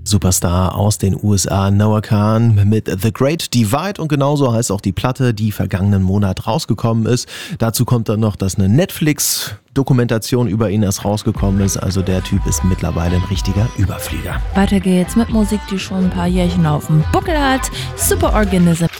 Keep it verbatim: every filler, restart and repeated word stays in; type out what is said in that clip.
Superstar aus den U S A, Noah Kahan mit The Great Divide, und genauso heißt auch die Platte, die vergangenen Monat rausgekommen ist. Dazu kommt dann noch, dass eine Netflix-Dokumentation über ihn erst rausgekommen ist. Also der Typ ist mittlerweile ein richtiger Überflieger. Weiter geht's mit Musik, die schon ein paar Jährchen auf dem Buckel hat. Superorganism.